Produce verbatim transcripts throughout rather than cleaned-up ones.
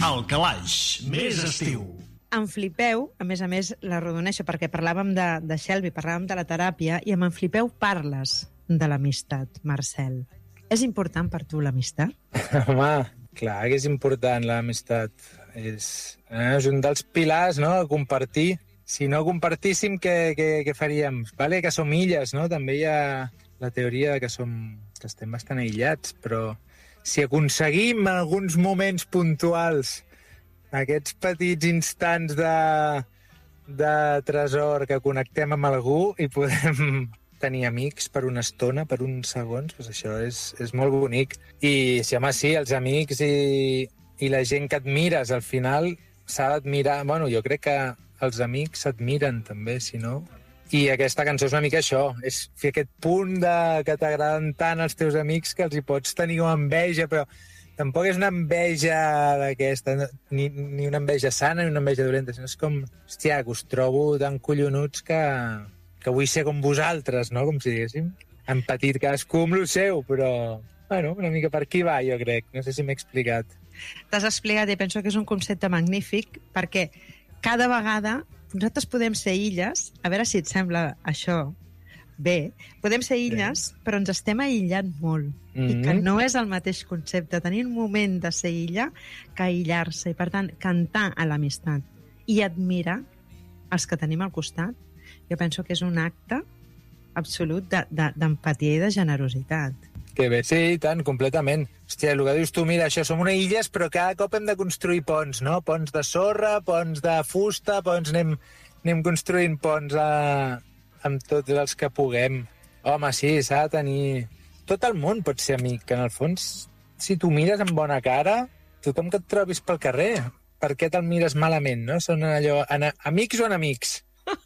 Al calaix, més estiu. En Flipeu, a més a més, l'arrodoneixo perquè parlàvem de, de Shelby, parlàvem de la teràpia, i amb en Flipeu parles de l'amistat, Marcel. És important per tu l'amistat? Home, clar que és important l'amistat. És, eh, és un dels pilars, no?, a compartir. Si no compartíssim, què, què, què faríem? Vale que som illes, no? També hi ha la teoria de que, som, que estem bastant aïllats, però si aconseguim en alguns moments puntuals aquests petits instants de, de tresor que connectem amb algú i podem tenir amics per una estona, per uns segons, doncs això és, és molt bonic. I sí, home, sí, els amics i, i la gent que admires, al final s'ha d'admirar. Bueno, jo crec que els amics s'admiren també, si no. I aquesta cançó és una mica això, és fer aquest punt de que t'agraden tant els teus amics que els hi pots tenir com enveja, però tampoc és una enveja d'aquesta, ni, ni una enveja sana ni una enveja dolenta, sinó és com, hòstia, que us trobo tan collonuts que, que vull ser com vosaltres, no?, com si diguéssim. Han patit cadascú amb lo seu, però, bueno, una mica per aquí va, jo crec. No sé si m'he explicat. T'has explicat i penso que és un concepte magnífic, perquè cada vegada nosaltres podem ser illes, a veure si et sembla això bé, podem ser illes, sí, però ens estem aïllant molt. Mm-hmm. I que no és el mateix concepte tenir un moment de ser illa que aïllar-se. I, per tant, cantar a l'amistat i admirar els que tenim al costat, jo penso que és un acte absolut d'empatia de, de, i de generositat. Que bé, sí, i tant, completament. Hòstia, el que dius tu, mira, això som una illes, però cada cop hem de construir ponts, no? Ponts de sorra, ponts de fusta, ponts... Anem, anem construint ponts a, amb tots els que puguem. Home, sí, s'ha de tenir... Tot el món pot ser amic, que en el fons, si tu mires amb bona cara, tothom que et trobis pel carrer, per què te'l mires malament, no? Són allò... Ana, amics o enemics?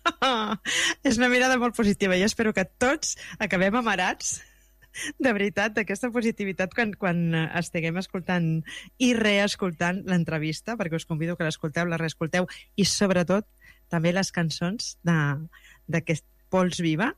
És una mirada molt positiva. Jo espero que tots acabem amarats, de veritat, d'aquesta positivitat quan, quan estiguem escoltant i reescoltant l'entrevista, perquè us convido que l'escolteu, la reescolteu, i sobretot també les cançons d'aquest Pols Viva.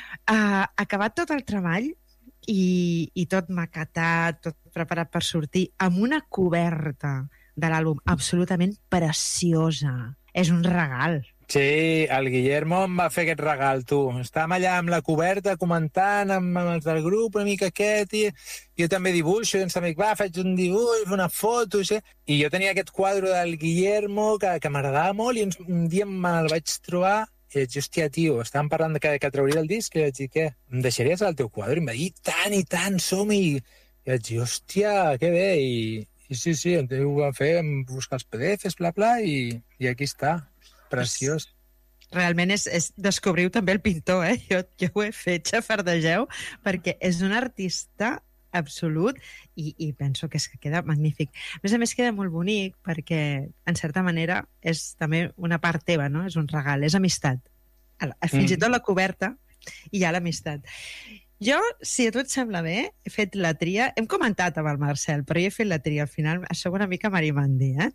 Uh, acabat tot el treball i, i tot maquetat, tot preparat per sortir, amb una coberta de l'àlbum absolutament preciosa. És un regal. Sí, el Guillermo em va fer aquest regal, tu. Estàvem allà amb la coberta comentant amb, amb els del grup, una mica aquest, i jo també dibuixo, i ens amic, va, faig un dibuix, una foto, sí. I jo tenia aquest quadre del Guillermo que, que m'agradava molt, i un, un dia me'l vaig trobar i vaig dir, hòstia, tio, estàvem parlant de que, que trauria el disc, i vaig dir, què? Em deixaries el teu quadre? I em va dir, tant i tant, som-hi! I vaig dir, hòstia, que bé, i, i sí, sí, ho vam fer, vam buscar els P D Fs, bla, bla, i, i aquí està. Preciós. Realment és, és descobriu també el pintor, eh? Jo, jo ho he fet, xafardegeu, perquè és un artista absolut i, i penso que, és que queda magnífic. A més a més, queda molt bonic perquè, en certa manera, és també una part teva, no? És un regal, és amistat. Fins mm. i tot la coberta hi ha l'amistat. Jo, si a tu et sembla bé, he fet la tria, hem comentat amb el Marcel, però jo he fet la tria, al final soc una mica marimandi, eh?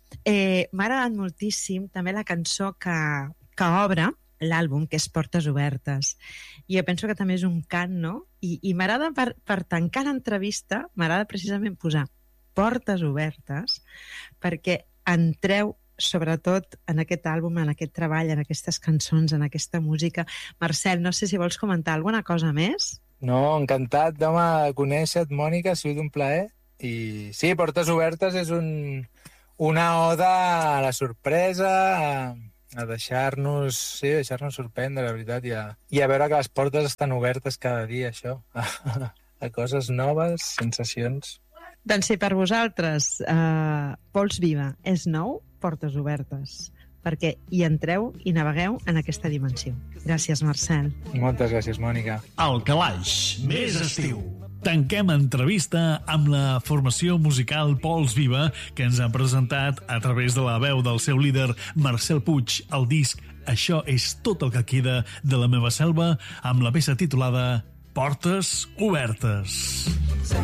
eh M'ha agradat moltíssim també la cançó que, que obre l'àlbum, que és Portes Obertes. I jo penso que també és un cant, no? I, i m'agrada, per, per tancar l'entrevista, m'agrada precisament posar Portes Obertes, perquè entreu sobretot en aquest àlbum, en aquest treball, en aquestes cançons, en aquesta música. Marcel, no sé si vols comentar alguna cosa més? No, encantat, home, de conèixer-te, Mònica, ha sigut un plaer. I sí, Portes Obertes és un, una oda a la sorpresa, a, a deixar-nos sí, deixar-nos sorprendre, la veritat, i a, i a veure que les portes estan obertes cada dia, això, a, a coses noves, sensacions. Doncs si per vosaltres eh, Pols Viva és nou, Portes Obertes, perquè hi entreu i navegueu en aquesta dimensió. Gràcies, Marcel. Moltes gràcies, Mònica. El calaix, més estiu. Tanquem entrevista amb la formació musical Pols Viva, que ens han presentat a través de la veu del seu líder Marcel Puig el disc Això és tot el que queda de la meva selva, amb la peça titulada Portes Obertes.